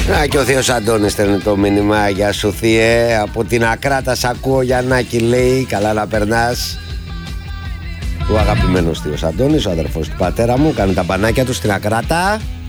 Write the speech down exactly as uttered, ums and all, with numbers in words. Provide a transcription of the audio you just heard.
Α, και ο θείος Αντώνης στέλνει το μήνυμα. Γεια σου θείε, από την Ακράτα σ' ακούω Γιαννάκη, λέει. Καλά να περνάς. Ο αγαπημένος θείος Αντώνης, ο αδερφός του πατέρα μου, κάνει τα μπανάκια του στην Ακράτα.